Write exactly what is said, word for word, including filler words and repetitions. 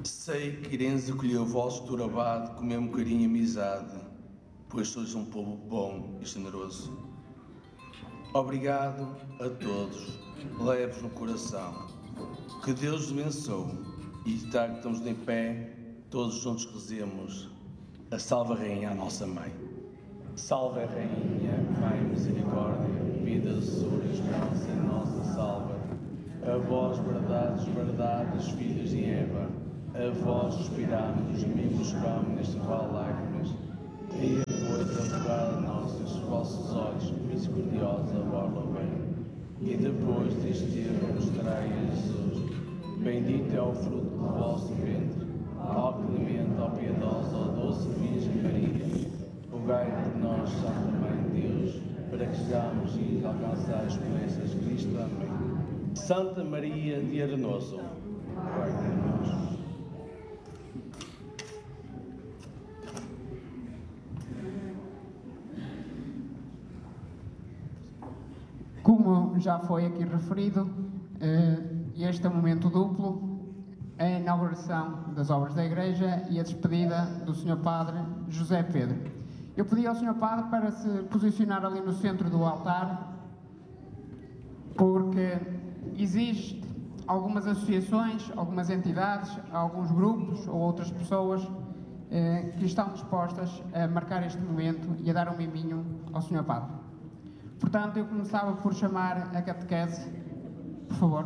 Sei que ireis acolher o vosso futuro abade com o mesmo carinho e amizade, pois sois um povo bom e generoso. Obrigado a todos, leves no coração. Que Deus os abençoe e está que estamos em pé, todos juntos rezemos a Salve Rainha, a nossa Mãe. Salve Rainha, Mãe Misericórdia, vida, doçura e esperança em nossa salva. A vós, verdades, verdades, filhos de Eva, a vós suspiramos, os mimos choramos neste vale de lágrimas. E depois advogada a nós, os vossos olhos, misericordiosa, vós louvei. E depois deste erro mostrai a Jesus. Bendito é o fruto do vosso ventre, ó clemente, ó piedosa, ó doce Virgem Maria. Rogai por nós, Santa Mãe de Deus, para que sejamos e alcançar as promessas de Cristo. Amém. Santa Maria de Arenoso, rogai por nós. Como já foi aqui referido, este é um momento duplo, a inauguração das obras da Igreja e a despedida do senhor Padre José Pedro. Eu pedi ao senhor Padre para se posicionar ali no centro do altar, porque existe algumas associações, algumas entidades, alguns grupos ou outras pessoas eh, que estão dispostas a marcar este momento e a dar um miminho ao senhor Padre. Portanto, eu começava por chamar a catequese, por favor.